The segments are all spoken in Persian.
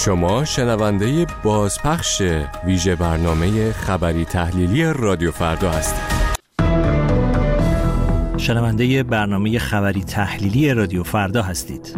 شما شنونده بازپخش ویژه برنامه خبری تحلیلی رادیو فردا هستید. شنونده برنامه خبری تحلیلی رادیو فردا هستید.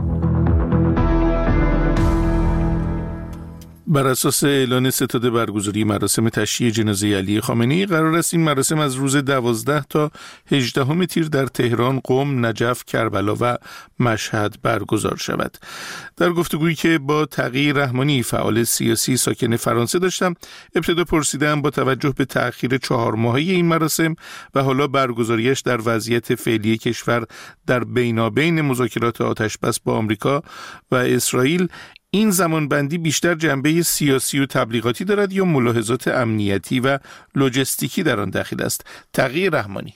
بر اساس اعلان ستاد برگزاری مراسم تشییع جنازه علی خامنه‌ای، قرار است این مراسم از روز 12 تا 18 تیر در تهران، قم، نجف، کربلا و مشهد برگزار شود. در گفتگویی که با تقی رحمانی، فعال سیاسی ساکن فرانسه داشتم، ابتدا پرسیدم با توجه به تأخیر 4 ماهه این مراسم و حالا برگزاریش در وضعیت فعلی کشور در بینابین مذاکرات آتشبس با آمریکا و اسرائیل، این زمانبندی بیشتر جنبه سیاسی و تبلیغاتی دارد یا ملاحظات امنیتی و لوجستیکی در آن داخل است؟ تقی رحمانی: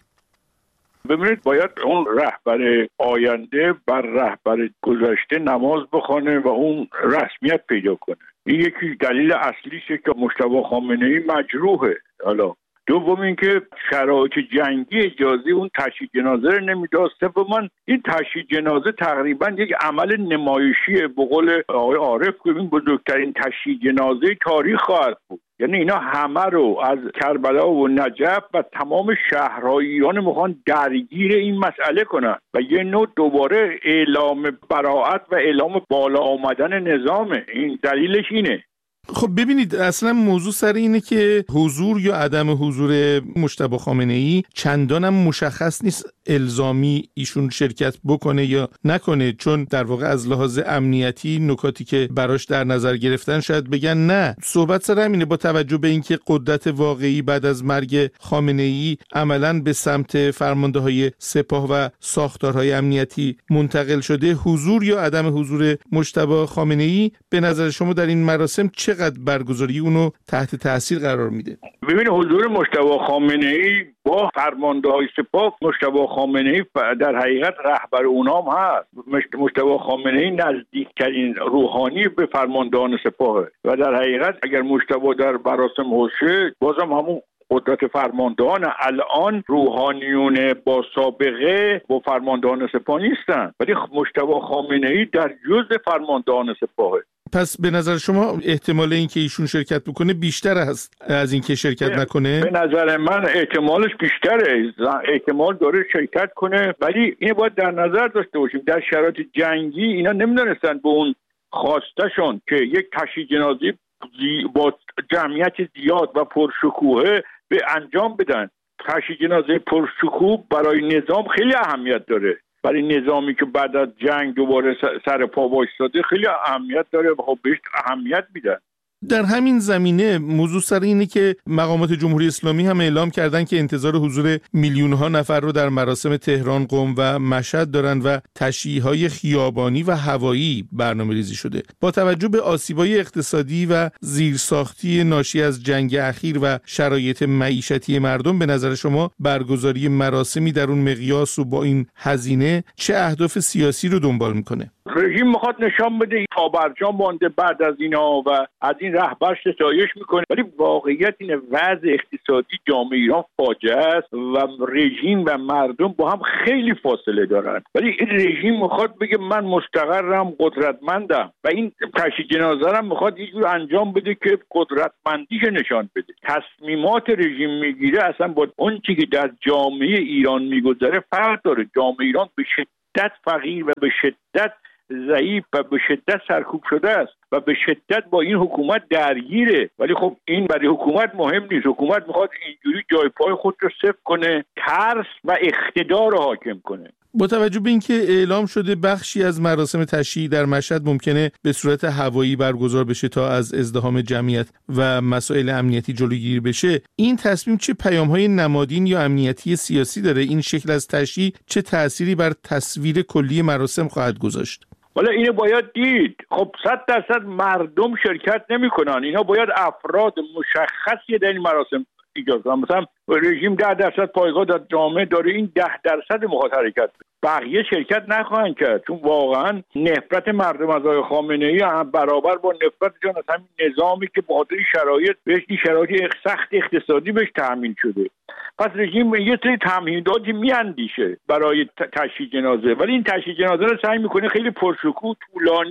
ببینید، باید اون رهبر آینده بر رهبر گذشته نماز بخونه و اون رسمیت پیدا کنه. این یکی دلیل اصلیشه که مجتبی خامنه‌ای مجروحه. حالا دوم این که شرایط جنگی اجازه اون تشییع جنازه رو نمیداد. سوم، این تشییع جنازه تقریبا یک عمل نمایشیه. به قول آقای عارف که این بزرگترین تشییع جنازه تاریخ خواهد بود. یعنی اینا همه رو از کربلا و نجف و تمام شهرهای ایران میخوان درگیر این مسئله کنن و یه نوع دوباره اعلام براءت و اعلام بالا آمدن نظامه. این دلیلش اینه. خب ببینید، اصلا موضوع سر اینه که حضور یا عدم حضور مجتبی خامنه‌ای چندان هم مشخص نیست الزامی ایشون شرکت بکنه یا نکنه، چون در واقع از لحاظ امنیتی نکاتی که براش در نظر گرفتن شاید بگن نه. صحبت سر همینه، با توجه به اینکه قدرت واقعی بعد از مرگ خامنه‌ای عملاً به سمت فرمانده‌های سپاه و ساختارهای امنیتی منتقل شده، حضور یا عدم حضور مجتبی خامنه‌ای به نظر شما در این مراسم چقدر برگزاری اونو تحت تاثیر قرار میده؟ ببین، حضور مجتبی خامنه‌ای با فرمانده‌های سپاه، مجتبی خامنه‌ای در حقیقت رهبر اونام هست. مجتبی خامنه‌ای نزدیکترین روحانی به فرماندهان سپاهه و در حقیقت اگر مجتبی در مراسم باشه، بازم همون قدرت فرماندهان. الان روحانیون با سابقه با فرماندهان سپاه نیستن، ولی مجتبی خامنه‌ای در جزء فرماندهان سپاهه. پس به نظر شما احتمال این که ایشون شرکت بکنه بیشتر هست از این که شرکت نکنه؟ به نظر من احتمالش بیشتره. احتمال داره شرکت کنه، ولی اینو باید در نظر داشته باشیم در شرایط جنگی اینا نمیدونستن به اون خواستشون که یک تشییع جنازه با جمعیت زیاد و پرشکوه به انجام بدن. تشییع جنازه پرشکوه برای نظام خیلی اهمیت داره. برای نظامی که بعد از جنگ دوباره سر پا وایساده خیلی اهمیت داره و خب بهش اهمیت میدن. در همین زمینه موضوع سر اینه که مقامات جمهوری اسلامی هم اعلام کردن که انتظار حضور میلیون‌ها نفر رو در مراسم تهران، قم و مشهد دارن و تشییع‌های خیابانی و هوایی برنامه‌ریزی شده. با توجه به آسیب‌های اقتصادی و زیرساختی ناشی از جنگ اخیر و شرایط معیشتی مردم، به نظر شما برگزاری مراسمی در اون مقیاس و با این هزینه چه اهداف سیاسی رو دنبال می‌کنه؟ رژیم میخواد نشان بده تا برجام مانده بعد از اینا و از این رهبر ستایش میکنه، ولی واقعیت اینه وضع اقتصادی جامعه ایران فاجعه است و رژیم و مردم با هم خیلی فاصله دارن. ولی این رژیم میخواد بگه من مستقرم، قدرتمندم و این تشییع جنازه هم میخواد یه جور انجام بده که قدرتمندیش نشان بده. تصمیمات رژیم میگیره اصلا با اون چیزی که در جامعه ایران میگذره فرق داره. جامعه ایران به شدت فقیر و به شدت ضعیف و به شدت سرکوب شده است و به شدت با این حکومت درگیره، ولی خب این برای حکومت مهم نیست. حکومت میخواد اینجوری جای پای خود رو صفر کنه، ترس و اقتدار رو حاکم کنه. با توجه به اینکه اعلام شده بخشی از مراسم تشییع در مشهد ممکنه به صورت هوایی برگزار بشه تا از ازدحام جمعیت و مسائل امنیتی جلوگیری بشه، این تصمیم چه پیام‌های نمادین یا امنیتی سیاسی داره؟ این شکل از تشییع چه تأثیری بر تصویر کلی مراسم خواهد گذاشت؟ حالا اینو باید دید. خب 100% مردم شرکت نمی‌کنن. اینا باید افراد مشخصی در این مراسم ایجاد کنن. مثلا رژیم 10% پایگاه در جامعه داره، این 10% میخواد حرکت کنه. بقیه شرکت نخواهند کرد، چون واقعا نفرت مردم از آقای خامنه‌ای هم برابر با نفرتشون از همین نظامی که با خاطر شرایط بهش این شرایط سخت اقتصادی بهش تامین شده. پس رژیم یه سری تمهیداتی میاندیشه برای تشییع جنازه، ولی این تشییع جنازه رو سعی میکنه خیلی پرشکوه، طولانی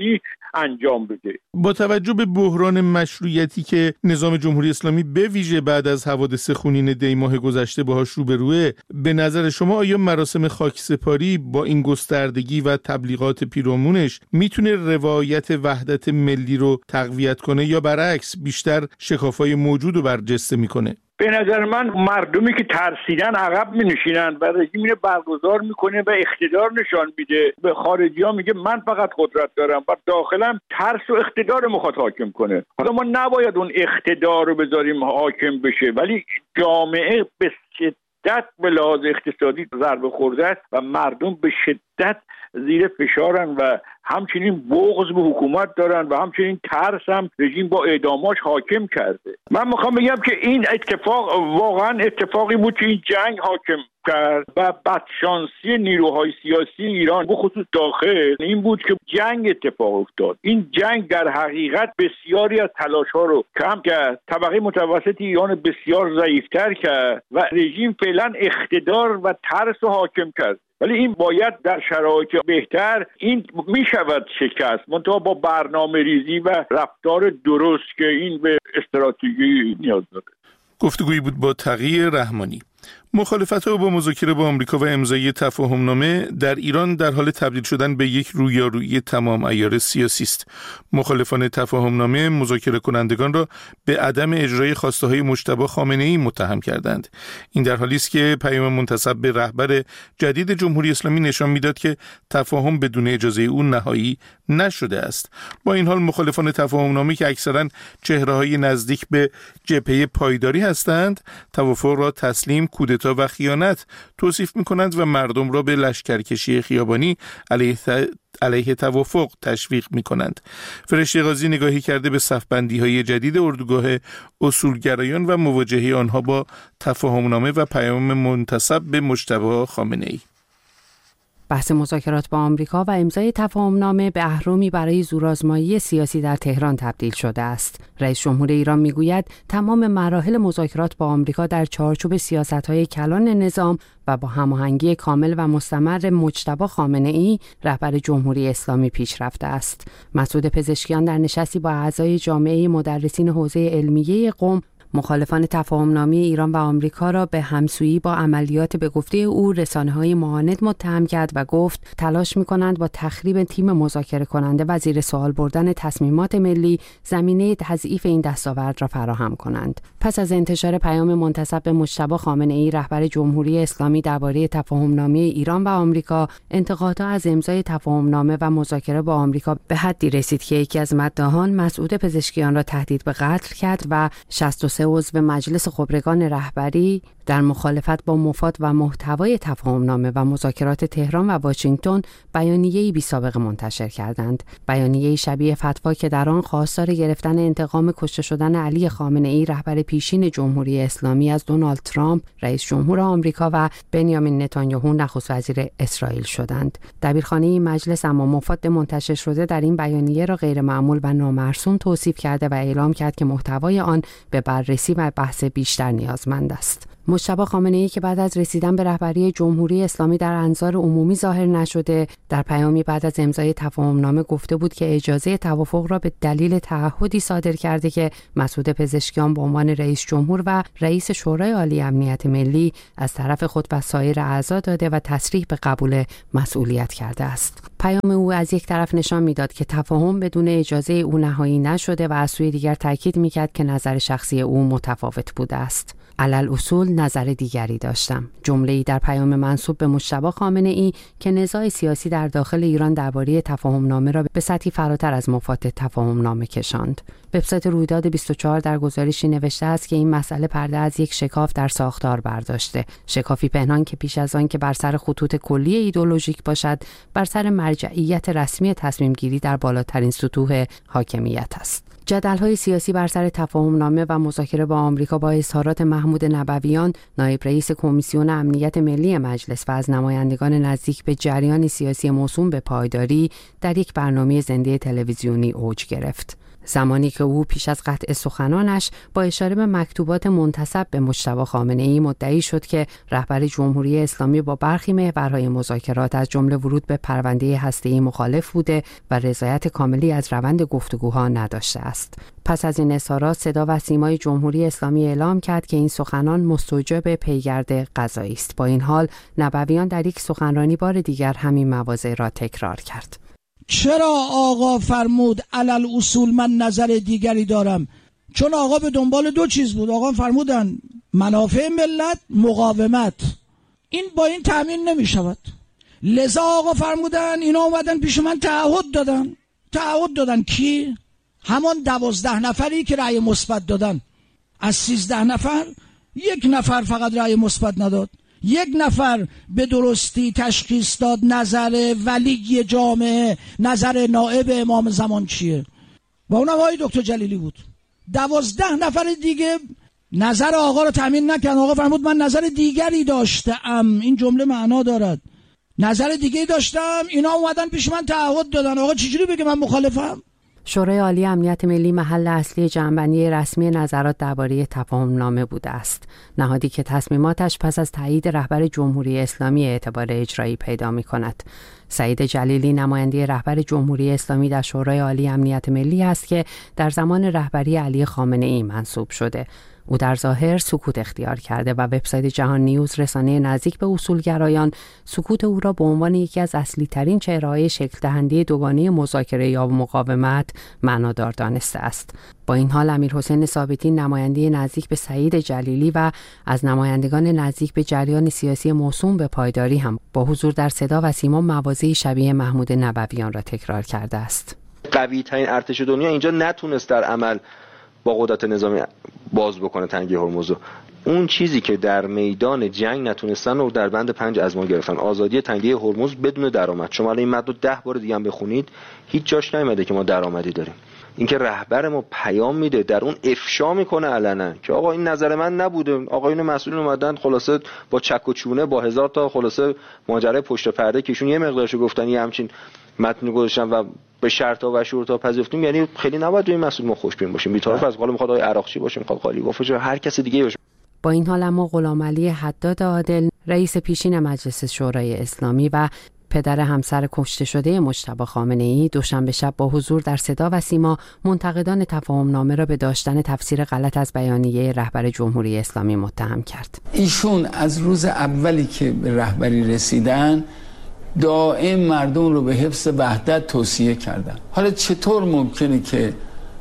انجام بده. با توجه به بحران مشروعیتی که نظام جمهوری اسلامی به ویژه بعد از حوادث خونین دی ماه گذشته باهاش روبروه، به نظر شما آیا مراسم خاکسپاری با این گستردگی و تبلیغات پیرامونش میتونه روایت وحدت ملی رو تقویت کنه یا برعکس بیشتر شکافای موجود رو برجسته میکنه؟ به نظر من مردمی که ترسیدن عقب می‌نشینن و رژیم اینو برگزار میکنه و اقتدار نشان میده. به خارجی‌ها میگه من فقط قدرت دارم و داخلم ترس و اقتدار میخواد حاکم کنه. حالا ما نباید اون اقتدار رو بذاریم حاکم بشه، ولی جامعه به شدت به لحاظ اقتصادی ضربه خورده است و مردم به شدت زیر فشارن و همچنین بغض به حکومت دارن و همچنین ترس هم رژیم با اعداماش حاکم کرده. من میخوام بگم که این اتفاق واقعا اتفاقی بود که این جنگ حاکم کرد و بدشانسی نیروهای سیاسی ایران به خصوص داخل این بود که جنگ اتفاق افتاد. این جنگ در حقیقت بسیاری از تلاش‌ها رو کم کرد، طبقه متوسط ایران بسیار ضعیف‌تر کرد و رژیم فعلا اقتدار و ترس رو حاکم کرد. ولی این باید در شرایط بهتر این میشود شکست، منتها با برنامه ریزی و رفتار درست که این به استراتژی نیاز داره. گفتگویی بود با تقی رحمانی. مخالفت‌ها با مذاکره با آمریکا و امضای تفاهمنامه در ایران در حال تبدیل شدن به یک رویارویی تمام عیار سیاسی است. مخالفان تفاهمنامه مذاکره کنندگان را به عدم اجرای خواسته‌های مجتبی خامنه‌ای متهم کردند. این در حالی است که پیام منتسب به رهبر جدید جمهوری اسلامی نشان می‌داد که تفاهم بدون اجازه او نهایی نشده است. با این حال مخالفان تفاهمنامه که اکثراً چهره‌های نزدیک به جبهه پایداری هستند، توافق را تسلیم، کودتا و خیانت توصیف می‌کنند و مردم را به لشکرکشی خیابانی علیه توافق تشویق می‌کنند. فرشته قاضی نگاهی کرده به صف‌بندی‌های جدید اردوگاه اصولگرایان و مواجهه آنها با تفاهمنامه و پیام منتسب به مجتبی خامنه‌ای. بحث مذاکرات با آمریکا و امضای تفاهمنامه به اهرامی برای زورآزمایی سیاسی در تهران تبدیل شده است. رئیس جمهور ایران میگوید تمام مراحل مذاکرات با آمریکا در چارچوب سیاست‌های کلان نظام و با هماهنگی کامل و مستمر مجتبی خامنه‌ای رهبر جمهوری اسلامی پیش رفته است. مسعود پزشکیان در نشستی با اعضای جامعه مدرسین حوزه علمیه قم مخالفان تفاهمنامه ایران و آمریکا را به همسویی با عملیات به گفته او رسانه‌های معاند متهم کرد و گفت تلاش می‌کنند با تخریب تیم مذاکره کننده و زیر سوال بردن تصمیمات ملی زمینه تضعیف این دستاورد را فراهم کنند. پس از انتشار پیام منتسب به مجتبی خامنه‌ای رهبر جمهوری اسلامی درباره تفاهمنامه ایران و آمریکا، انتقادها از امضای تفاهمنامه و مذاکره با آمریکا به حدی رسید که یکی از مداحان مسعود پزشکیان را تهدید به قتل کرد و 63 عضو مجلس خبرگان رهبری در مخالفت با مفاد و محتوای تفاهمنامه و مذاکرات تهران و واشنگتن بیانیه‌ای بی‌سابقه منتشر کردند. بیانیه‌ای شبیه فتوا که در آن خواستار گرفتن انتقام کشته شدن علی خامنه‌ای رهبر پیشین جمهوری اسلامی از دونالد ترامپ رئیس جمهور آمریکا و بنیامین نتانیاهو نخست وزیر اسرائیل شدند. دبیرخانه مجلس اما مفاد منتشر شده در این بیانیه را غیرمعمول و نامرسوم توصیف کرده و اعلام کرد که محتوای آن به بررسی و بحث بیشتر نیازمند است. مجتبی خامنه‌ای که بعد از رسیدن به رهبری جمهوری اسلامی در انظار عمومی ظاهر نشده، در پیامی بعد از امضای تفاهمنامه گفته بود که اجازه توافق را به دلیل تعهدی صادر کرده که مسعود پزشکیان به عنوان رئیس جمهور و رئیس شورای عالی امنیت ملی از طرف خود و سایر اعضا داده و تصریح به قبول مسئولیت کرده است. پیام او از یک طرف نشان میداد که تفاهم بدون اجازه او نهایی نشده و از سوی دیگر تاکید میکرد که نظر شخصی او متفاوت بوده است. علل اصول نظر دیگری داشتم. جمله‌ای در پیام منسوب به مجتبی خامنه‌ای که نزاع سیاسی در داخل ایران درباره تفاهمنامه را به سطحی فراتر از مفاد تفاهمنامه کشاند. وبسایت رویداد 24 در گزارشی نوشته است که این مسئله پرده از یک شکاف در ساختار برداشته. شکافی پنهان که پیش از آن که بر سر خطوط کلی ایدئولوژیک باشد، بر سر مرجعیت رسمی تصمیم گیری در بالاترین سطوح حاکمیت است. جدل‌های سیاسی بر سر تفاهمنامه و مذاکره با آمریکا با اظهارات محمود نبویان، نایب رئیس کمیسیون امنیت ملی مجلس و از نمایندگان نزدیک به جریان سیاسی موسوم به پایداری در یک برنامه زنده تلویزیونی اوج گرفت. زمانی که او پیش از قطع سخنانش با اشاره به مکتوبات منتسب به مجتبی خامنه‌ای مدعی شد که رهبر جمهوری اسلامی با برخی محورهای مذاکرات از جمله ورود به پرونده هسته‌ای مخالف بوده و رضایت کاملی از روند گفتگوها نداشته است. پس از این اظهارات صدا و سیمای جمهوری اسلامی اعلام کرد که این سخنان مستوجب پیگرد قضایی است. با این حال نبویان در یک سخنرانی بار دیگر همین مواضع را تکرار کرد. چرا آقا فرمود علل اصول من نظر دیگری دارم؟ چون آقا به دنبال دو چیز بود. آقا فرمودن منافع ملت، مقاومت. این با این تأمین نمی شود. لذا آقا فرمودن اینا اومدن پیش من تعهد دادن کی؟ همان 12 نفری که رأی مثبت دادن. از 13 نفر 1 نفر فقط رأی مثبت نداد. 1 نفر به درستی تشخیص داد نظر ولی جامعه، نظر نائب امام زمان چیه. با اونم آقای دکتر جلیلی بود. 12 نفر دیگه نظر آقا رو تامین نکرد. آقا فرمود من نظر دیگری داشتم. این جمله معنا دارد. نظر دیگری داشتم، اینا اومدن پیش من تعهد دادن. آقا چجوری بگه من مخالفم؟ شورای عالی امنیت ملی محل اصلی جمع‌بندی رسمی نظرات درباره تفاهم‌نامه بوده است. نهادی که تصمیماتش پس از تایید رهبر جمهوری اسلامی اعتبار اجرایی پیدا می‌کند. سعید جلیلی نماینده رهبر جمهوری اسلامی در شورای عالی امنیت ملی است که در زمان رهبری علی خامنه‌ای منصوب شده. او در ظاهر سکوت اختیار کرده و وبسایت جهان نیوز، رسانه نزدیک به اصولگرایان، سکوت او را به عنوان یکی از اصلی ترین چهره‌های شکل دهنده دوگانه مذاکره یا مقاومت معنادار دانسته است. با این حال امیرحسین ثابتی نماینده نزدیک به سعید جلیلی و از نمایندگان نزدیک به جریان سیاسی موسوم به پایداری هم با حضور در صدا و سیما مواضعی شبیه محمود نبویان را تکرار کرده است. قوی ترین ارتش دنیا اینجا نتونست در عمل با قدرت نظامی باز بکنه تنگه هرمز. اون چیزی که در میدان جنگ نتونستن رو در بند 5 از ما گرفتن. آزادی تنگه هرمز بدون درآمد. شما این متن رو 10 بار دیگه هم بخونید، هیچ جاش نیومده که ما درآمدی داریم. اینکه رهبر ما پیام میده، در اون افشا میکنه علنا که آقا این نظر من نبوده، آقایون مسئولین اومدن خلاصه با چک و چونه با 1000 تا خلاصه ماجرای پشت پرده که ایشون یه مقدارشو گفتن یه همچین متن گذاشتن و به شرط‌ها و شروط‌ها پذیرفتیم. یعنی خیلی نباید روی مسئول ما خوشبین باشیم. بی‌طرف از قال میخواد آقای عراقچی باشه، میخواد قالیباف باشه، هر کس دیگه باشه. با این حال اما غلامعلی حداد عادل، رئیس پیشین مجلس شورای اسلامی و پدر همسر کشته شده مجتبی خامنه‌ای دوشنبه شب با حضور در صدا و سیما منتقدان تفاهم‌نامه را به داشتن تفسیر غلط از بیانیه رهبر جمهوری اسلامی متهم کرد. ایشون از روز اولی که به رهبری رسیدن دائم مردم رو به حفظ وحدت توصیه کردن. حالا چطور ممکنه که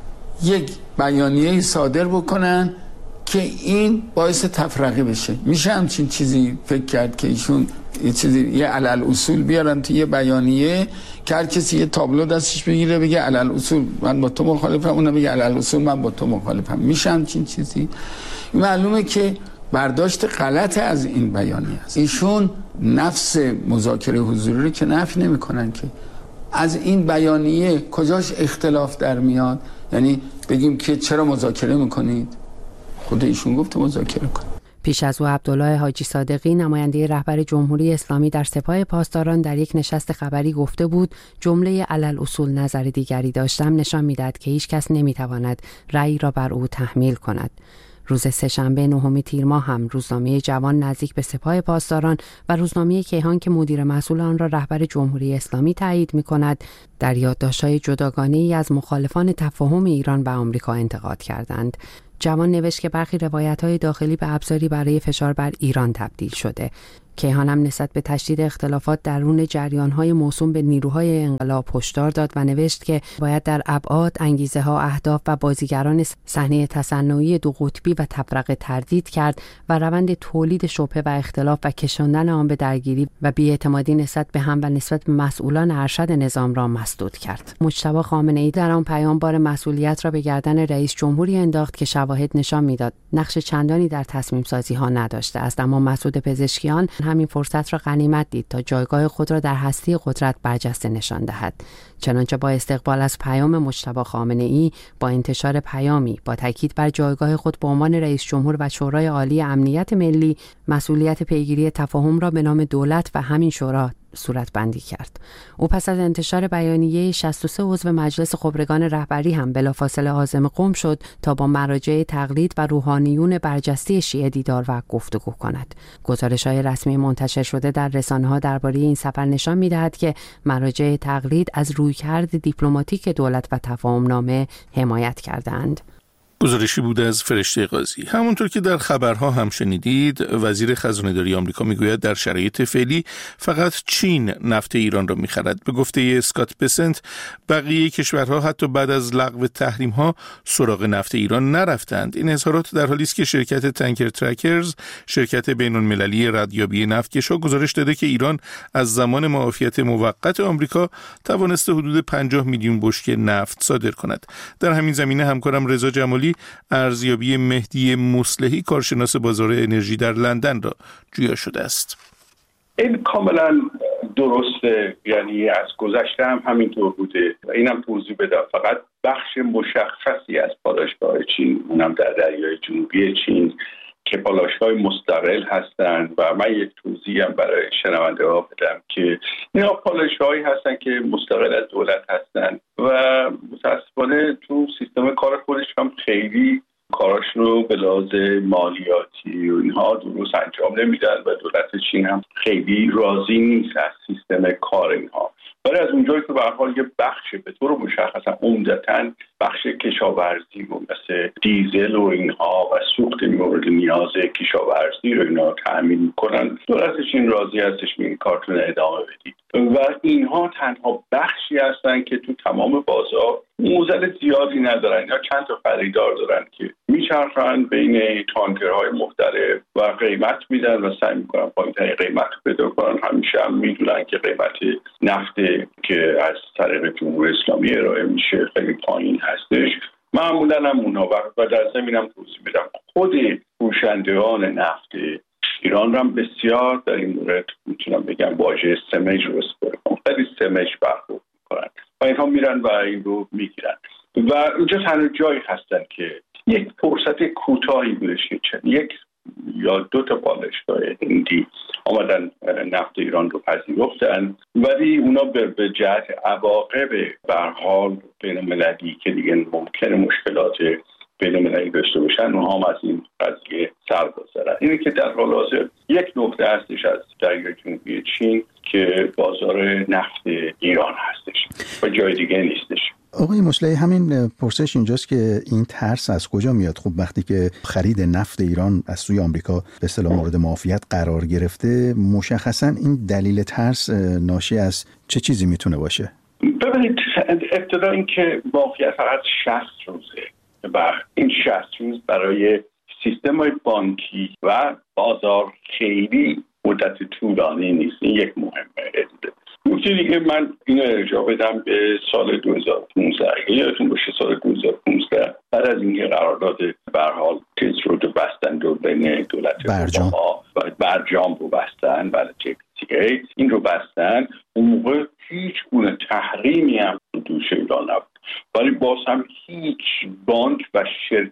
یک بیانیه صادر بکنن که این باعث تفرقه بشه؟ میشه همچین چیزی فکر کرد که ایشون یه علل اصول بیارن تو یه بیانیه که هر کسی یه تابلو دستش بگیره بگه علل اصول من با تو مخالفم، اونم بگه علل اصول من با تو مخالفم؟ میشه همچین چیزی؟ معلومه که برداشت غلط از این بیانیه است. ایشون نفس مذاکره حضوری رو که نفی نمی‌کنن که از این بیانیه کجاش اختلاف در میاد؟ یعنی بگیم که چرا مذاکره میکنید؟ خود ایشون گفت مذاکره کنید. پیش از او عبدالله حاجی صادقی نماینده رهبر جمهوری اسلامی در سپاه پاسداران در یک نشست خبری گفته بود جمله علل اصول نظر دیگری داشتم نشان میدهد که هیچ کس نمیتواند رأی را بر او تحمیل کند. روز سه‌شنبه 9 تیر ماه هم روزنامه جوان نزدیک به سپاه پاسداران و روزنامه کیهان که مدیر مسئول آن را رهبر جمهوری اسلامی تایید می‌کند در یادداشت‌های جداگانه‌ای از مخالفان تفاهم ایران و آمریکا انتقاد کردند. جوان نوشت که برخی روایت‌های داخلی به ابزاری برای فشار بر ایران تبدیل شده. کیهان هم نسبت به تشدید اختلافات درون جریان‌های موسوم به نیروهای انقلاب هشدار داد و نوشت که باید در ابعاد، انگیزه‌ها، اهداف و بازیگران صحنه تصنعی دو قطبی و تفرقه تردید کرد و روند تولید شبهه و اختلاف و کشاندن آن به درگیری و بی‌اعتمادی نسبت به هم و نسبت به مسئولان ارشد نظام را مسدود کرد. مجتبی خامنه‌ای در آن پیام بار مسئولیت را به گردن رئیس جمهوری انداخت که شواهد نشان می‌داد نقش چندانی در تصمیم سازی‌ها نداشته است، اما مسعود پزشکیان همین فرصت را غنیمت دید تا جایگاه خود را در هستی قدرت برجسته نشان دهد. چنانچه با استقبال از پیام مجتبی خامنه‌ای با انتشار پیامی با تاکید بر جایگاه خود به عنوان رئیس جمهور و شورای عالی امنیت ملی مسئولیت پیگیری تفاهم را به نام دولت و همین شورا صورت بندی کرد. او پس از انتشار بیانیه 63 عضو مجلس خبرگان رهبری هم بلافاصله عازم قم شد تا با مراجع تقلید و روحانیون برجسته شیعه دیدار و گفتگو کند. گزارش‌های رسمی منتشر شده در رسانه‌ها درباره این سفر نشان می‌دهد که مراجع تقلید از رویکرد دیپلماتیک دولت و تفاهم‌نامه حمایت کردند. گزارشی بود از فرشته قاضی. همونطور که در خبرها هم شنیدید، وزیر خزانه‌داری آمریکا میگوید در شرایط فعلی فقط چین نفت ایران را میخرد. به گفته اسکات بسنت، بقیه کشورها حتی بعد از لغو تحریم‌ها سراغ نفت ایران نرفتند. این اظهارات در حالی است که شرکت تانکر ترکرز، شرکت بین‌المللی ردیابی نفتکش‌ها، گزارش داده که ایران از زمان معافیت موقت آمریکا توانسته حدود 50 میلیون بشکه نفت صادر کند. در همین زمینه همکارم رضا جمالی ارزیابی مهدی مصلحی، کارشناس بازار انرژی در لندن، را جویا شده است. این کاملا درسته، یعنی از گذشته هم همینطور بوده و اینم توضیح بدم. فقط بخش مشخصی از پالایشگاه چین، اونم در دریای جنوبی چین، که پالایشگاه مستقل هستند و من یک توضیح هم برای شنونده ها بدم که اینا پالایشگاهی هستند که مستقل از دولت هستند و متاسفانه تو سیستم کار خودش هم خیلی کاراشون رو به لحاظ مالیاتی و اینها درست انجام نمیدن و دولت چین هم خیلی راضی نیست از سیستم کار اینها. ولی از اونجایی که به هر حال یه بخش به طور مشخصا عمدتاً بخش کشاورزی و مثل دیزل و اینها و سوخت مورد نیاز کشاورزی رو اینا تأمین میکنن، دولت چین راضی هستش این کارتون ادامه بدید و اینها تنها بخشی هستن که تو تمام بازار موزل زیادی ندارن. یا چند تا خریدار دارن که میچرخن بین تانکرهای مختلف و قیمت میدن و سعی میکنن پایین‌ترین قیمت پیدا کنن. همیشه هم میدونن که قیمت نفت که از طریق جمهوری اسلامی ارائه میشه خیلی پایین هستش. معمولا هم اونها و در زمینم توضیح بدم خود فروشندگان نفت ایران هم بسیار در این مورد میتونم بگم واژه سمج رو استفاده کنم، خیلی سمج برخورد میکنن و اینها میرن و این رو میگیرن و اینجا تنها جایی هستن که یک فرصت کوتاهی بودش که یک یا دو تا پالایشگاه هندی آمدن نفت ایران رو پذیرفتن، ولی اونا به جهت عواقب به هر حال بین‌المللی که دیگه ممکنه مشکلات بین‌المللی داشته باشن، اونها هم از این قضیه سر بگذرن. اینه که در حال حاضر یک نقطه هستش از دریای جنوبی چین که بازار نفت ایران هستش و جای دیگه نیستش. آقای مصلحی، همین پرسش اینجاست که این ترس از کجا میاد؟ خب وقتی که خرید نفت ایران از سوی آمریکا به اصطلاح مورد معافیت قرار گرفته، مشخصاً این دلیل ترس ناشی از چه چیزی میتونه باشه؟ ببینید، ابتدا این که معافیت فقط 60 روزه و این 60 روز برای سیستم‌های بانکی و بازار خیلی مدت طولانی نیست. این یک مهمه. نکته دیگه من اینو ارجاع بدم به سال 2015. یادتون باشه سال 2015 بعد از اینکه قرارداد به هر حال تیز رو بستن و بین دولت اوباما و برجام رو بستن، بعد JPTA این رو بستن، اون موقع هیچ گونه تحریمی هم دوش ایران نبود، ولی باز هم هیچ بانک و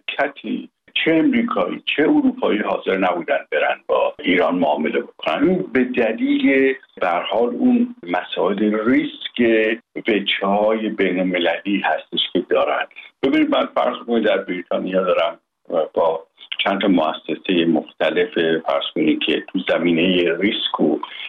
شرکتی چه امریکایی چه اروپایی حاضر نبودن برن با ایران معامله بکنن. این به دلیل به هر حال اون مسائل ریسک وجه‌های بین‌المللی هستش که دارن. ببینید، من فرض کنید در بریتانیا دارم با چند تا مؤسسه مختلف فرض کنید که تو زمینه ریسک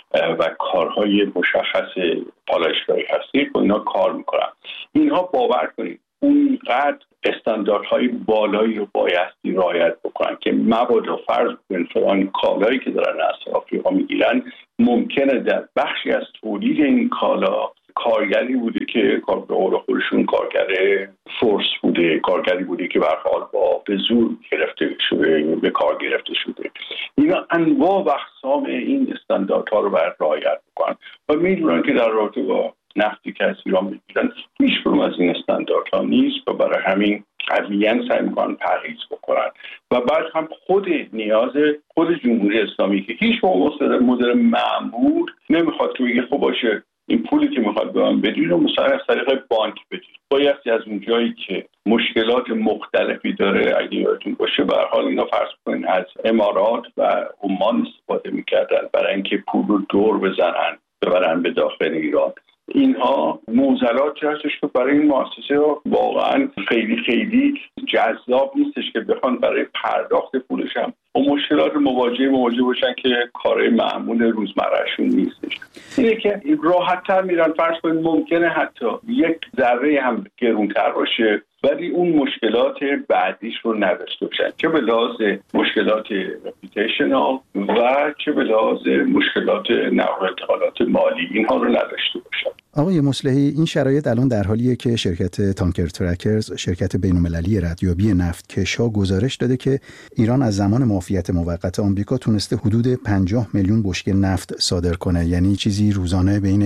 و کارهای مشخص پالایشگاهی هستی با اینا کار میکنن. اینها باور کنید اونقدر استانداردهای بالایی رو بایستی رعایت بکنن که مبادا فرض کنید فلان کالایی که دارن از آفریقا میگیرن ممکنه در بخشی از تولید این کالا کارگری بوده که کار به قول خودشون کارگر فورس بوده، کارگری بوده که به هر حال به زور گرفته شده، به کار گرفته شده. اینا انواع و اقسام این استانداردها رو باید رعایت بکنن و میدونن که در رابطه با نفتی که از ایران میگیرن هیچ کدوم از این استانداردها نیست و برای همین قویاً سعی میکنن پرهیز بکنن و بعد هم خود نیاز خود جمهوری اسلامی که هیچ مدل معمول نمیخواد که بگه خب باشه این پولی که میخواد به من بدید رو مثلا از طریق بانک بدید. بایستی از اون جایی که مشکلات مختلفی داره، اگه یادتون باشه به هر حال اینا فرض کنین از امارات و عمان استفاده میکردن برای اینکه پول رو دور بزنن ببرن به داخل ایران. اینها معضلاتی هستش که برای این مؤسسه واقعا خیلی خیلی جذاب نیستش که بخوان برای پرداخت پولش هم با مشکلات مواجه باشن که کار معمول روزمرهشون نیستش. اینه که راحت‌تر میرن. فرض کنید ممکنه حتی یک ذره هم گرونتر باشه ولی اون مشکلات بعدیش رو نداشته باشن، چه به لحاظ مشکلات رپیتیشنال و چه به لحاظ مشکلات نقل و انتقالات مالی، اینها رو نداشته باشن. آقای مصلحی، این شرایط الان در حالیه که شرکت تانکر ترکرز، شرکت بین‌المللی ردیابی نفتکش‌ها، گزارش داده که ایران از زمان معافیت موقت آمریکا تونسته حدود 50 میلیون بشکه نفت صادر کنه، یعنی چیزی روزانه بین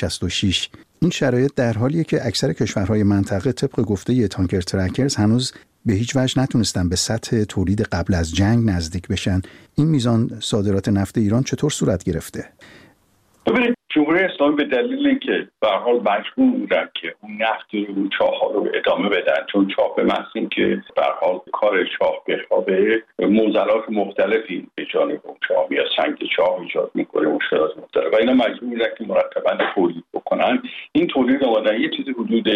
1.66. این شرایط در حالیه که اکثر کشورهای منطقه طبق گفته تانکر ترکرز هنوز به هیچ وجه نتونستن به سطح تولید قبل از جنگ نزدیک بشن. این میزان صادرات نفت ایران چطور صورت گرفته؟ ببینید، جمهوری اسلامی به دلیل اینکه به هر حال مجبور بودن که اون نفت رو اون چاه‌ها رو ادامه بدن، چون چاه به محض اینکه به هر حال کار چاه بخوابه معضلات مختلفی به جانب اون چاه یا سنگ چاه ایجاد میکنه، مشکلات مختلف، و اینا مجبور بودن که مرتباً تولید بکنن. این تولید آمدن یه چیزی حدود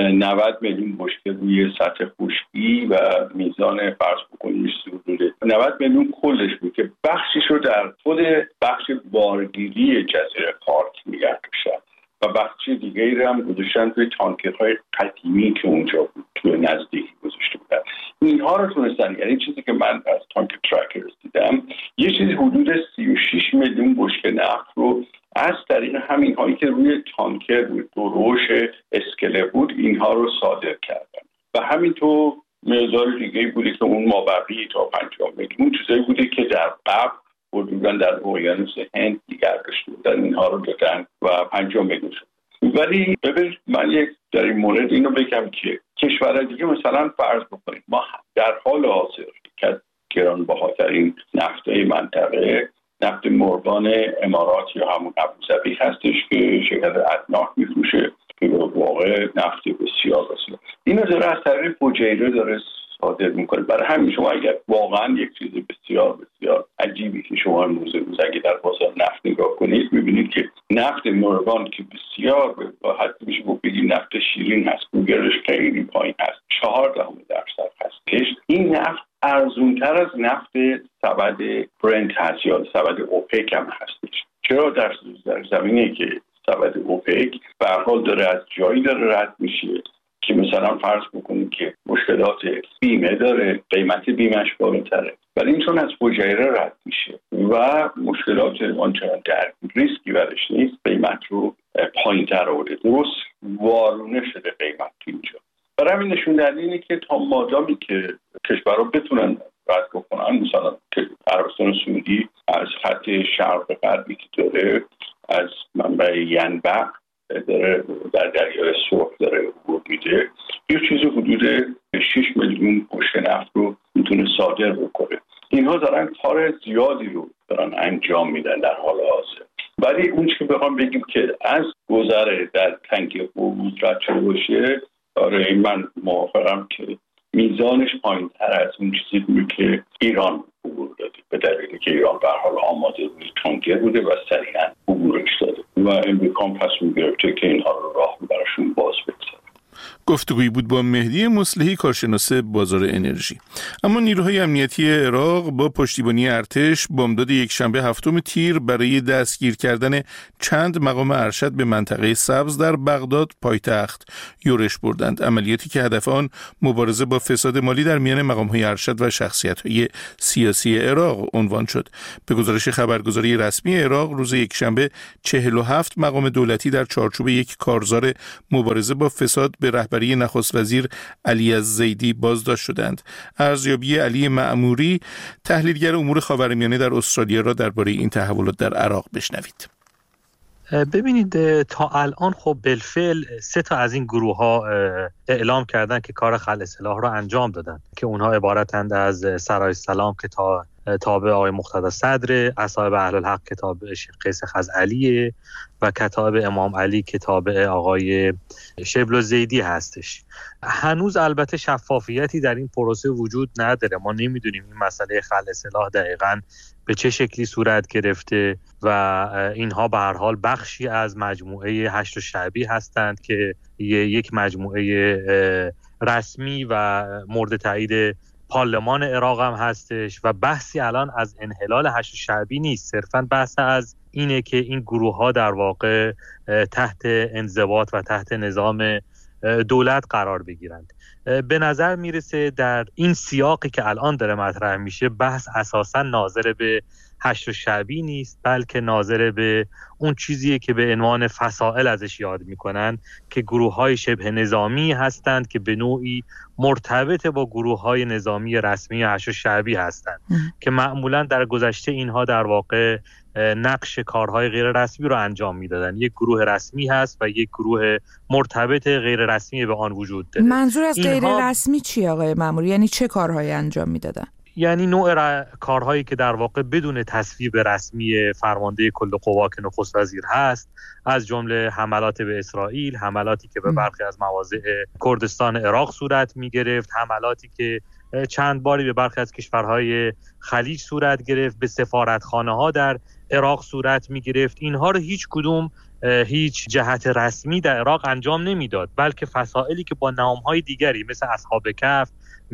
90 میلیون بشکه روی سطح خشکی و میزان فرض بکنید حدود 90 میلیون کلش بود که بخشش رو در خود بخش بارگیری جزیره فارس نگه داشتن و بخش دیگری رو هم گذاشتن توی تانکرهای قدیمی که اونجا بود، توی نزدیکی گذاشته بودن. اینها رو تونستن، یعنی چیزی که من از تانکر ترکرز دیدم، یه چیزی حدود 36 میلیون بشکه نفت رو از طریق همین هایی که روی تانکر بود، دروش اسکله بود، اینها رو صادر کردن. و همینطور مقدار دیگه بودی که اون مابقی تا 50 میلیون چیزایی بودی که در قبل بودن در اقیانوس هند دیگر داشته بودن، اینها رو دادن و 50 میلیون شد. ولی ببین، من یک در این مورد اینو بگم که کشورهای دیگه مثلا فرض بکنید ما در حال حاضر که از گرانبهاترین نفت‌های منطقه نفت مرغان امارات یا همون ابوظبی هستش که شرکت ادناک میفروشه که واقع نفت بسیار بسیار اینو داره از طریق فجیره داره صادر میکنه. برای همین شما اگر واقعا یک چیز بسیار بسیار عجیبی که شما روز اگه در بازار نفت نگاه کنید میبینید که نفت مرغان که بسیار با حد میشه بگیم نفت شیرین هست، گوگرش خیلی پایین هست، 14% هستش، این نفت ارزونتر از نفت سبد برنت هست یا سبد اوپک هم هستش. چرا؟ در زمینه که سبد اوپک به هر حال داره از جایی داره رد میشه که مثلا فرض بکنید که مشکلات بیمه داره، قیمت بیمهش بالاتره، ولی این چون از فجیره رد میشه و مشکلات آنچنان در ریسکی برش نیست، قیمت رو پایین تر آورده، درست وارونه شده قیمت اینجا. برای همین نشون دهنده اینه که تا مادامی که کشورها بتونن رد بکنن، مثلا که عربستان سعودی از خط شرق غربی که داره از منبع ینبع داره در دریای سرخ داره عبور میده، یه چیز حدود 6 میلیون بشکه نفت رو میتونه صادر بکنه. اینها دارن کار زیادی رو دارن انجام میدن در حال حاضر. ولی اون چی بخوام بگیم که از گذر در تنگی هرمز رد شده باشه، آره من موافقم که میزانش پایین تر از اون چیزی بود که ایران عبور داده، به دلیلی که ایران به هر حال آماده روی تانکر بوده و سریعا عبورش داده و امریکا هم تصمیم گرفته که اینها رو راه براشون باز بگذاره. گفتگویی بود با مهدی مصلحی، کارشناس بازار انرژی. اما نیروهای امنیتی عراق با پشتیبانی ارتش بامداد یکشنبه 7 تیر برای دستگیر کردن چند مقام ارشد به منطقه سبز در بغداد پایتخت یورش بردند. عملیاتی که هدف آن مبارزه با فساد مالی در میان مقام‌های ارشد و شخصیت‌های سیاسی عراق عنوان شد. به گزارش خبرگزاری رسمی عراق روز یکشنبه 47 مقام دولتی در چارچوب یک کارزار مبارزه با فساد به رهبری نخست وزیر علی الزیدی بازداشت شدند. ارزیابی علی معموری، تحلیلگر امور خاورمیانه در استرالیا، را درباره این تحولات در عراق بشنوید. ببینید، تا الان خب بالفعل 3 از این گروه ها اعلام کردن که کار خلع سلاح را انجام دادن که اونها عبارتند از سرای سلام که تا تابع آقای مقتدی صدر، اصحاب اهل الحق که تابع شیخ قیس خزعلیه و کتاب امام علی که تابع آقای شبل الزیدی هستش. هنوز البته شفافیتی در این پروسه وجود نداره. ما نمیدونیم این مسئله خلع سلاح دقیقاً به چه شکلی صورت گرفته و اینها به هر حال بخشی از مجموعه هشت شعبی هستند که یک مجموعه رسمی و مورد تایید پارلمان عراق هم هستش و بحثی الان از انحلال هشت شعبی نیست، صرفاً بحث از اینه که این گروه ها در واقع تحت انضباط و تحت نظام دولت قرار بگیرند. به نظر میرسه در این سیاقی که الان داره مطرح میشه بحث اساساً ناظر به هشت شعبی نیست، بلکه ناظر به اون چیزیه که به عنوان فصائل ازش یاد میکنن که گروه‌های شبه نظامی هستند که به نوعی مرتبط با گروه‌های نظامی رسمی هشت شعبی هستند که معمولاً در گذشته اینها در واقع نقش کارهای غیر رسمی رو انجام میدادن. یک گروه رسمی هست و یک گروه مرتبط غیر رسمی به آن وجود داره. منظور از غیر رسمی چی آقای ماموری؟ یعنی چه کارهایی انجام میدادن؟ یعنی نوع کارهایی که در واقع بدون تصویب رسمی فرمانده کل قوا که نخست وزیر هست، از جمله حملات به اسرائیل، حملاتی که به برخی از مواضع کردستان عراق صورت می گرفت، حملاتی که چند باری به برخی از کشورهای خلیج صورت گرفت، به سفارتخانه ها در عراق صورت می گرفت. اینها رو هیچ کدوم هیچ جهت رسمی در عراق انجام نمیداد، بلکه فصائلی که با نامهای دیگری مثل اصحاب کهف،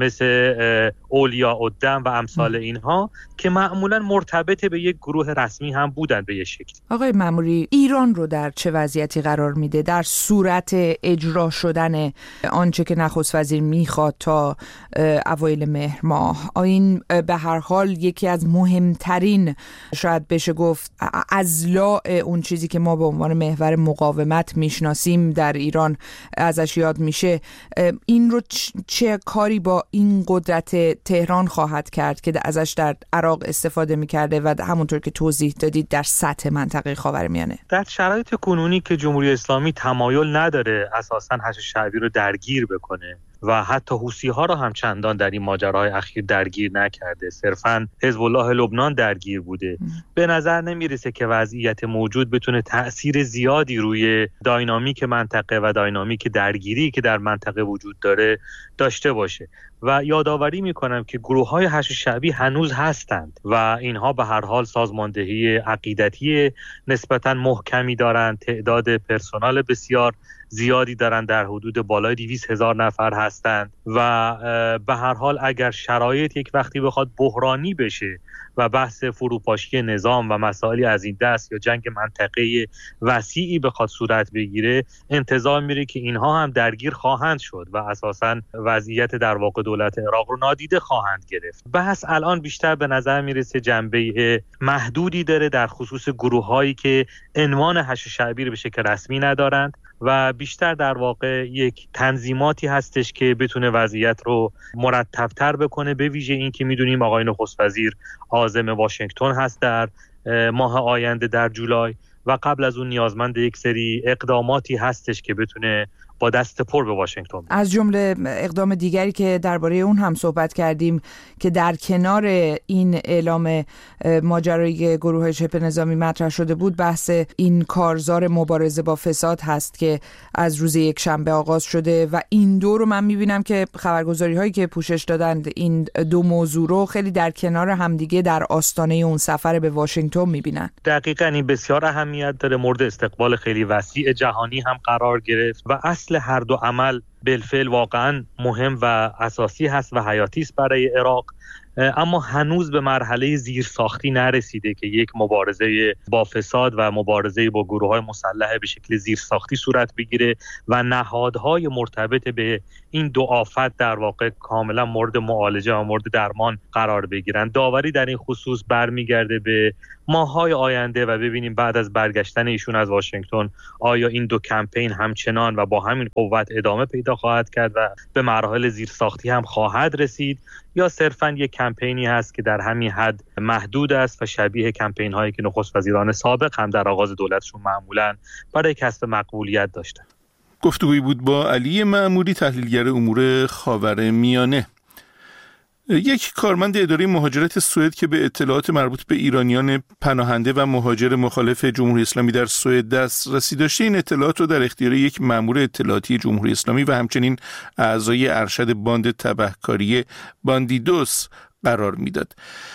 مثل اولیاء الدم و امثال اینها که معمولا مرتبط به یک گروه رسمی هم بودن به یک شکل. آقای ماموری، ایران رو در چه وضعیتی قرار میده در صورت اجرا شدن آنچه که نخست وزیر میخواد تا اوایل مهر ماه؟ این به هر حال یکی از مهمترین، شاید بشه گفت اضلاع اون چیزی که ما به عنوان محور مقاومت میشناسیم در ایران ازش یاد میشه. این رو چه کاری با این قدرت تهران خواهد کرد که ازش در عراق استفاده میکرده و همونطور که توضیح دادید در سطح منطقه خاورمیانه؟ در شرایط کنونی که جمهوری اسلامی تمایل نداره اساساً هشت شعبی رو درگیر بکنه و حتی حوثی‌ها رو هم چندان در این ماجراهای اخیر درگیر نکرده، صرفاً حزب الله لبنان درگیر بوده، به نظر نمیرسه که وضعیت موجود بتونه تأثیر زیادی روی داینامیک منطقه و داینامیک درگیری که در منطقه وجود داره داشته باشه. و یادآوری میکنم که گروه‌های هشت شعبی هنوز هستند و اینها به هر حال سازماندهی عقیدتی نسبتاً محکمی دارند، تعداد پرسنل بسیار زیادی دارن، در حدود بالای 200,000 نفر هستند و به هر حال اگر شرایط یک وقتی بخواد بحرانی بشه و بحث فروپاشی نظام و مسائلی از این دست یا جنگ منطقه‌ای وسیعی بخواد صورت بگیره، انتظار میره که اینها هم درگیر خواهند شد و اساساً وضعیت در واقع دولت عراق رو نادیده خواهند گرفت. بحث الان بیشتر به نظر میرسه جنبه محدودی داره در خصوص گروه‌هایی که عنوان هشت شعبی رو به شکل رسمی ندارند و بیشتر در واقع یک تنظیماتی هستش که بتونه وضعیت رو مرتب‌تر بکنه، به ویژه این که میدونیم آقای نخست وزیر عازم واشنگتن هست در ماه آینده در جولای و قبل از اون نیازمند یک سری اقداماتی هستش که بتونه با دست پر به واشنگتن. از جمله اقدام دیگری که درباره اون هم صحبت کردیم که در کنار این اعلام ماجرای گروه شبه نظامی مطرح شده بود، بحث این کارزار مبارزه با فساد هست که از روز یک شنبه آغاز شده و این دو رو من میبینم که خبرگزاری هایی که پوشش دادند این دو موضوع رو خیلی در کنار همدیگه در آستانه اون سفر به واشنگتن میبینن. دقیقاً این بسیار اهمیت داره، مورد استقبال خیلی وسیع جهانی هم قرار گرفت و اصل هر دو عمل بالفعل واقعا مهم و اساسی هست و حیاتی است برای عراق، اما هنوز به مرحله زیرساختی نرسیده که یک مبارزه با فساد و مبارزه با گروه‌های مسلح به شکل زیرساختی صورت بگیره و نهادهای مرتبط به این دو آفت در واقع کاملا مورد معالجه و مورد درمان قرار بگیرن. داوری در این خصوص برمیگرده به ماه‌های آینده و ببینیم بعد از برگشتن ایشون از واشنگتن آیا این دو کمپین همچنان و با همین قوت ادامه پیدا خواهد کرد و به مراحل زیرساختی هم خواهد رسید یا صرفاً یک کمپینی هست که در همین حد محدود است و شبیه کمپین هایی که نخست وزیران سابق هم در آغاز دولتشون معمولاً برای کسب مقبولیت داشتن. گفتگویی بود با علی مأموری، تحلیلگر امور خاورمیانه. یک کارمند اداره مهاجرت سوئد که به اطلاعات مربوط به ایرانیان پناهنده و مهاجر مخالف جمهوری اسلامی در سوئد دسترسی داشته، این اطلاعات رو در اختیار یک مأمور اطلاعاتی جمهوری اسلامی و همچنین اعضای ارشد باند تبهکاری باندیدوس قرار میداد.